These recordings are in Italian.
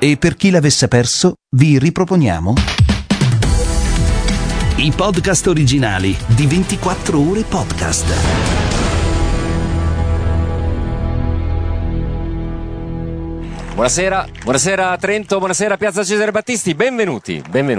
E per chi l'avesse perso, vi riproponiamo i podcast originali di 24 Ore Podcast. Buonasera Trento, buonasera Piazza Cesare Battisti, benvenuti.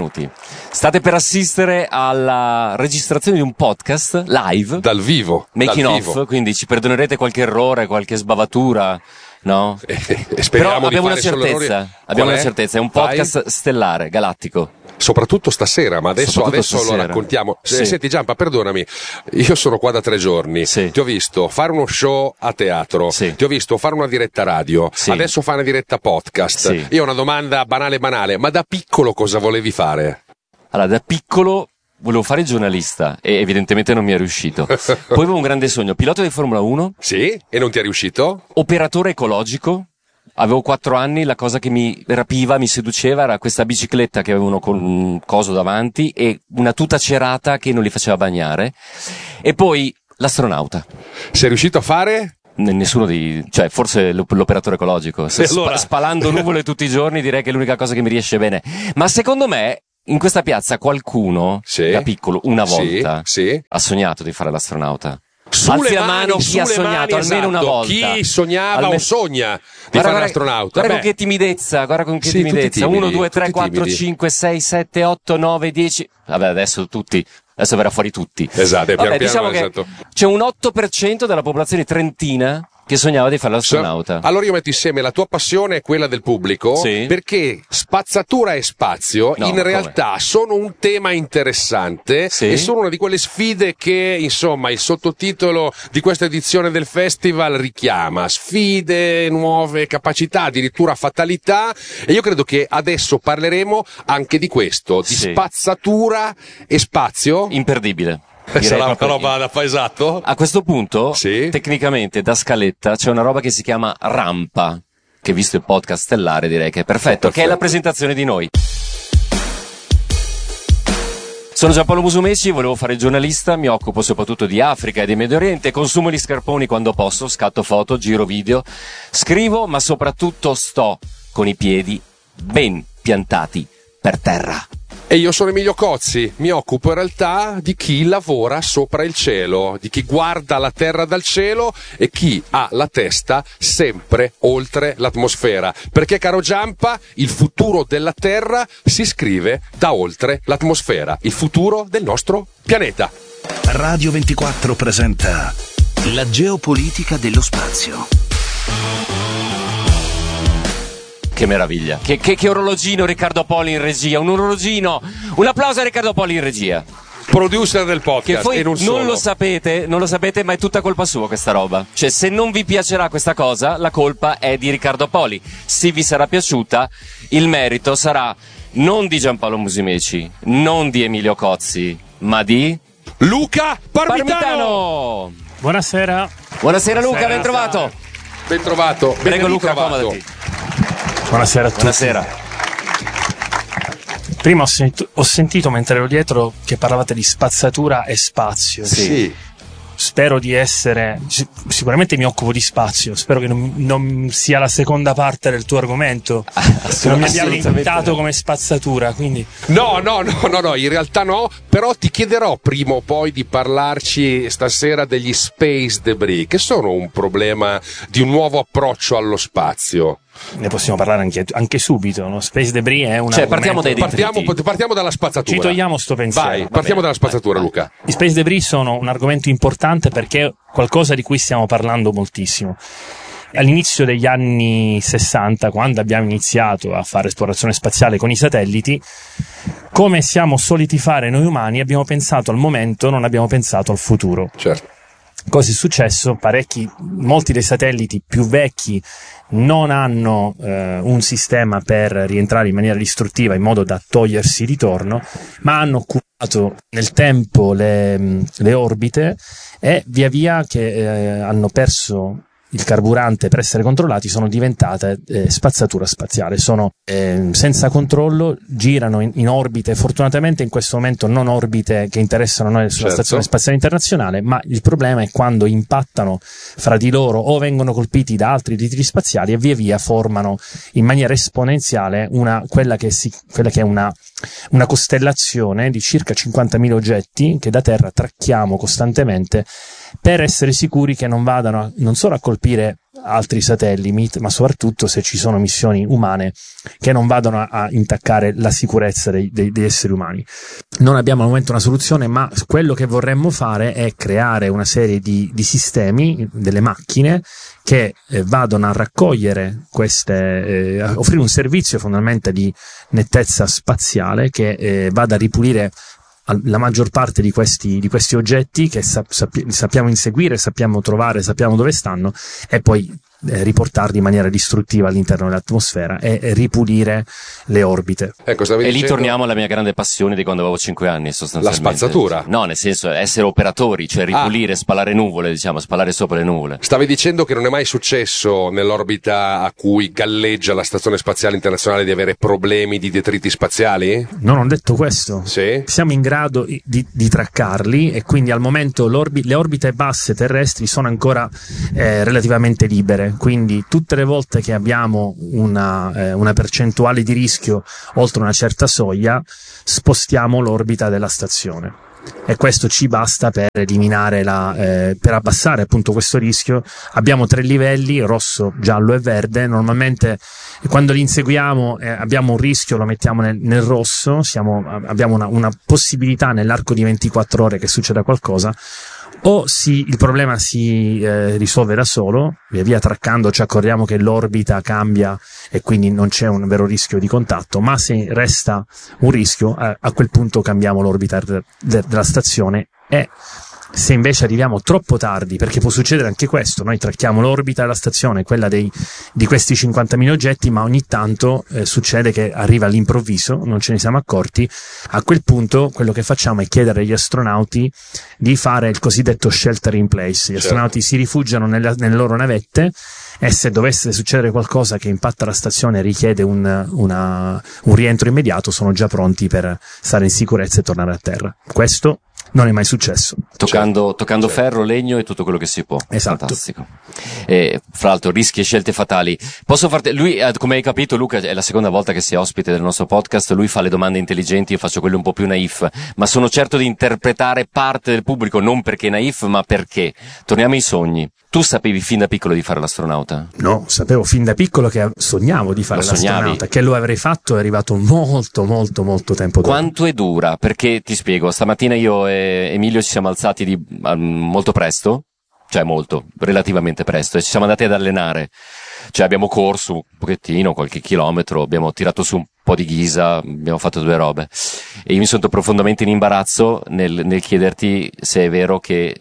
State per assistere alla registrazione di un podcast live. Dal vivo. Making of, quindi ci perdonerete qualche errore, qualche sbavatura, no? Speriamo. Però abbiamo di fare una certezza, è un podcast stellare, galattico. Soprattutto stasera, ma adesso lo raccontiamo. Sì. Senti Giampa, perdonami, io sono qua da 3 giorni, sì. Ti ho visto fare uno show a teatro, sì. Ti ho visto fare una diretta radio, sì. Adesso fare una diretta podcast, sì. Io ho una domanda banale, ma da piccolo cosa volevi fare? Allora, da piccolo volevo fare il giornalista e evidentemente non mi è riuscito. Poi avevo un grande sogno, pilota di Formula 1. Sì? E non ti è riuscito? Operatore ecologico. Avevo 4 anni, la cosa che mi rapiva, mi seduceva era questa bicicletta che avevano con un coso davanti e una tuta cerata che non li faceva bagnare. E poi l'astronauta. Sei riuscito a fare? Nessuno cioè forse l'operatore ecologico. Allora... Spalando nuvole tutti i giorni direi che è l'unica cosa che mi riesce bene. Ma secondo me in questa piazza qualcuno, sì. Da piccolo, una volta, sì. Ha sognato di fare l'astronauta. Sulle alzi la mani, mano chi ha sognato, esatto. almeno una volta. Chi sognava o sogna di fare l'astronauta? Guarda con che timidezza, timidezza. 1, 2, 3, 4, 5, 6, 7, 8, 9, 10. Vabbè, adesso verrà fuori tutti. Esatto, vabbè, piano, diciamo esatto. Che c'è un 8% della popolazione trentina che sognava di fare l'astronauta. Allora io metto insieme la tua passione e quella del pubblico, sì. Perché spazzatura e spazio in realtà sono un tema interessante, sì. E sono una di quelle sfide che, insomma, il sottotitolo di questa edizione del festival richiama: sfide, nuove capacità, addirittura fatalità, e io credo che adesso parleremo anche di questo, di spazzatura e spazio. Imperdibile. Sarà una roba da fare, esatto. A questo punto, sì. Tecnicamente da scaletta c'è una roba che si chiama rampa, che visto il podcast stellare direi che è perfetto. Che è la presentazione di noi. Sono Giampaolo Musumeci, volevo fare il giornalista, mi occupo soprattutto di Africa e di Medio Oriente, consumo gli scarponi quando posso, scatto foto, giro video, scrivo, ma soprattutto sto con i piedi ben piantati per terra. E io sono Emilio Cozzi, mi occupo in realtà di chi lavora sopra il cielo, di chi guarda la terra dal cielo e chi ha la testa sempre oltre l'atmosfera. Perché, caro Giampa, il futuro della terra si scrive da oltre l'atmosfera, il futuro del nostro pianeta. Radio 24 presenta la geopolitica dello spazio. Che meraviglia, che orologino Riccardo Poli in regia, un orologino, un applauso a Riccardo Poli in regia. Producer del podcast. Che poi e non lo sapete, ma è tutta colpa sua questa roba. Cioè, se non vi piacerà questa cosa, la colpa è di Riccardo Poli. Se vi sarà piaciuta, il merito sarà non di Giampaolo Musumeci, non di Emilio Cozzi, ma di Luca Parmitano. Buonasera Luca, ben trovato. Ben trovato. Prego Luca, accomodati. Buonasera a tutti. Buonasera. Prima ho sentito mentre ero dietro che parlavate di spazzatura e spazio. Sì. Spero di essere... Sicuramente mi occupo di spazio. Spero che non sia la seconda parte del tuo argomento. Se non mi abbia inventato come spazzatura, quindi... No, in realtà no. Però ti chiederò prima o poi di parlarci stasera degli space debris, che sono un problema di un nuovo approccio allo spazio. Ne possiamo parlare anche subito, no? Space debris è una... Cioè, partiamo dalla spazzatura. Ci togliamo sto pensiero. Vai, partiamo dalla spazzatura, Luca. Gli space debris sono un argomento importante perché è qualcosa di cui stiamo parlando moltissimo. All'inizio degli anni 60, quando abbiamo iniziato a fare esplorazione spaziale con i satelliti, come siamo soliti fare noi umani, abbiamo pensato al momento, non abbiamo pensato al futuro. Certo. Cosa è successo? Molti dei satelliti più vecchi non hanno un sistema per rientrare in maniera distruttiva in modo da togliersi di torno, ma hanno occupato nel tempo le orbite e via via che hanno perso il carburante per essere controllati sono diventate spazzatura spaziale, sono senza controllo, girano in orbite, fortunatamente in questo momento non orbite che interessano noi sulla Stazione Spaziale Internazionale, ma il problema è quando impattano fra di loro o vengono colpiti da altri ritiri spaziali e via via formano in maniera esponenziale quella che è una costellazione di circa 50.000 oggetti che da Terra tracchiamo costantemente per essere sicuri che non vadano non solo a colpire altri satelliti, ma soprattutto se ci sono missioni umane che non vadano a intaccare la sicurezza degli esseri umani. Non abbiamo al momento una soluzione, ma quello che vorremmo fare è creare una serie di sistemi, delle macchine che vadano a raccogliere a offrire un servizio fondamentalmente di nettezza spaziale che vada a ripulire la maggior parte di questi oggetti che sappiamo inseguire, sappiamo trovare, sappiamo dove stanno, e poi riportarli in maniera distruttiva all'interno dell'atmosfera e ripulire le orbite. Ecco, e lì torniamo alla mia grande passione di quando avevo 5 anni, sostanzialmente. La spazzatura? No, nel senso essere operatori, cioè ripulire, spalare nuvole, diciamo, spalare sopra le nuvole. Stavi dicendo che non è mai successo nell'orbita a cui galleggia la Stazione Spaziale Internazionale di avere problemi di detriti spaziali? Non ho detto questo. Sì? Siamo in grado di traccarli, e quindi al momento le orbite basse terrestri sono ancora relativamente libere. Quindi tutte le volte che abbiamo una percentuale di rischio oltre una certa soglia, spostiamo l'orbita della stazione, e questo ci basta per eliminare per abbassare appunto questo rischio. Abbiamo 3 livelli: rosso, giallo e verde. Normalmente quando li inseguiamo abbiamo un rischio, lo mettiamo nel rosso, abbiamo una possibilità nell'arco di 24 ore che succeda qualcosa, o il problema si risolve da solo, via via traccando ci accorgiamo che l'orbita cambia e quindi non c'è un vero rischio di contatto, ma se resta un rischio a quel punto cambiamo l'orbita della stazione. E se invece arriviamo troppo tardi, perché può succedere anche questo, noi tracchiamo l'orbita della stazione, quella di questi 50.000 oggetti, ma ogni tanto succede che arriva all'improvviso, non ce ne siamo accorti. A quel punto quello che facciamo è chiedere agli astronauti di fare il cosiddetto shelter in place. Gli astronauti si rifugiano nelle loro navette, e se dovesse succedere qualcosa che impatta la stazione e richiede un rientro immediato, sono già pronti per stare in sicurezza e tornare a terra. Questo non è mai successo. Toccando ferro, legno e tutto quello che si può. Esatto. Fantastico. E fra l'altro rischi e scelte fatali. Posso farti, lui, come hai capito, Luca, è la seconda volta che sei ospite del nostro podcast. Lui fa le domande intelligenti, io faccio quelle un po' più naif, ma sono certo di interpretare parte del pubblico, non perché naif, ma perché. Torniamo ai sogni. Tu sapevi fin da piccolo di fare l'astronauta? No, sapevo fin da piccolo che sognavo di fare l'astronauta, che lo avrei fatto è arrivato molto molto molto tempo dopo. Quanto è dura? Perché ti spiego, stamattina io e Emilio ci siamo alzati molto presto, cioè relativamente presto, e ci siamo andati ad allenare. Cioè abbiamo corso un pochettino, qualche chilometro, abbiamo tirato su un po' di ghisa, abbiamo fatto 2 robe. E io mi sento profondamente in imbarazzo nel chiederti se è vero che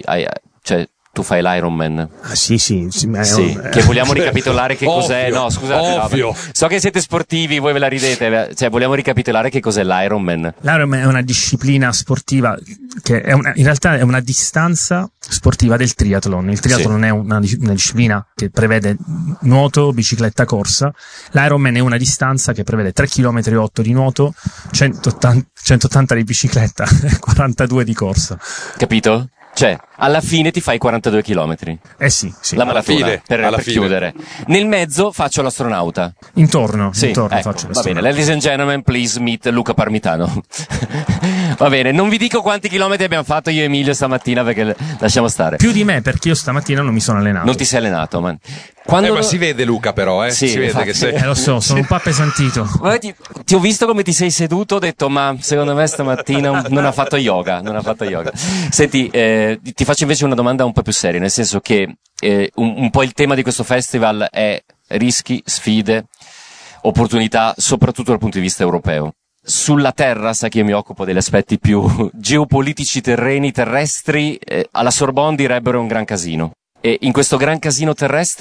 tu fai l'Ironman. Ah, sì. Che vogliamo ricapitolare che cos'è. No, scusate. No, so che siete sportivi, voi ve la ridete. Cioè, vogliamo ricapitolare che cos'è l'Ironman. L'Ironman è una disciplina sportiva che in realtà è una distanza sportiva del triathlon. Il triathlon è una disciplina che prevede nuoto, bicicletta, corsa. L'Ironman è una distanza che prevede 3,8 km di nuoto, 180 di bicicletta e 42 di corsa. Capito? Cioè, alla fine ti fai 42 chilometri. Sì. La maratona, per chiudere. Nel mezzo faccio l'astronauta. Intorno faccio l'astronauta. Va bene, ladies and gentlemen, please meet Luca Parmitano. Va bene, non vi dico quanti chilometri abbiamo fatto io e Emilio stamattina, perché lasciamo stare. Più di me, perché io stamattina non mi sono allenato. Non ti sei allenato, man. Ma si vede, Luca, però, Sì, si vede che sei. Lo so, sono un po' appesantito. Ti ho visto come ti sei seduto, ho detto, ma secondo me stamattina non ha fatto yoga. Senti, ti faccio invece una domanda un po' più seria, nel senso che un po' il tema di questo festival è rischi, sfide, opportunità, soprattutto dal punto di vista europeo. Sulla Terra, sai che io mi occupo degli aspetti più geopolitici, terrestri, alla Sorbonne direbbero un gran casino. E in questo gran casino terrestre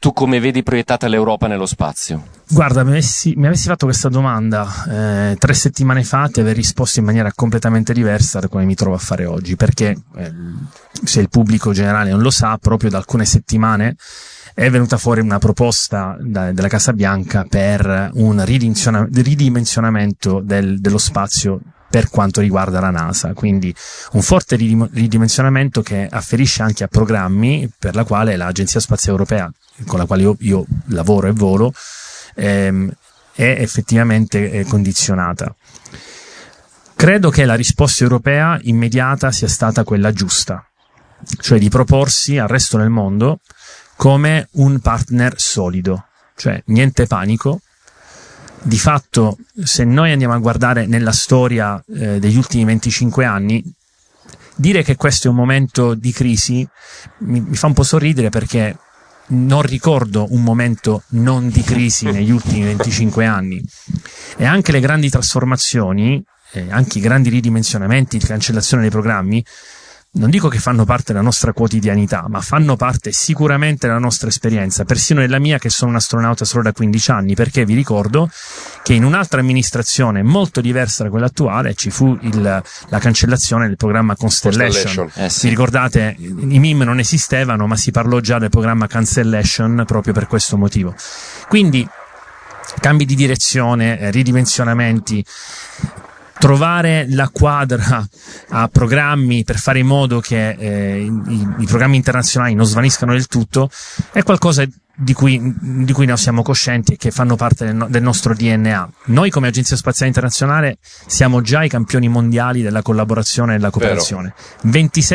tu come vedi proiettata l'Europa nello spazio? Guarda, mi avessi fatto questa domanda 3 settimane fa, ti avrei risposto in maniera completamente diversa da come mi trovo a fare oggi, perché se il pubblico generale non lo sa, proprio da alcune settimane è venuta fuori una proposta della Casa Bianca per un ridimensionamento dello spazio per quanto riguarda la NASA, quindi un forte ridimensionamento che afferisce anche a programmi per la quale l'Agenzia Spaziale Europea, con la quale io lavoro e volo, è effettivamente condizionata. Credo che la risposta europea immediata sia stata quella giusta, cioè di proporsi al resto del mondo come un partner solido, cioè niente panico. Di fatto, se noi andiamo a guardare nella storia degli ultimi 25 anni, dire che questo è un momento di crisi mi fa un po' sorridere, perché non ricordo un momento non di crisi negli ultimi 25 anni. E anche le grandi trasformazioni, anche i grandi ridimensionamenti, di cancellazione dei programmi, non dico che fanno parte della nostra quotidianità, ma fanno parte sicuramente della nostra esperienza, persino della mia, che sono un astronauta solo da 15 anni, perché vi ricordo che in un'altra amministrazione molto diversa da quella attuale ci fu la cancellazione del programma Constellation. Sì. Vi ricordate, i meme non esistevano, ma si parlò già del programma Cancellation proprio per questo motivo. Quindi cambi di direzione, ridimensionamenti, trovare la quadra a programmi per fare in modo che i programmi internazionali non svaniscano del tutto è qualcosa di cui noi siamo coscienti e che fanno parte del nostro DNA. Noi come Agenzia Spaziale Internazionale siamo già i campioni mondiali della collaborazione e della cooperazione. 26